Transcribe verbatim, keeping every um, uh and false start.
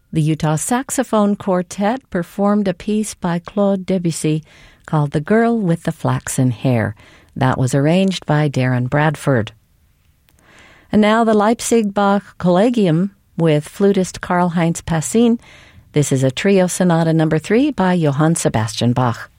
The Utah Saxophone Quartet performed a piece by Claude Debussy called The Girl with the Flaxen Hair. That was arranged by Darren Bradford. And now the Leipzig Bach Collegium with flutist Karl-Heinz Passin. This is a trio sonata number three by Johann Sebastian Bach.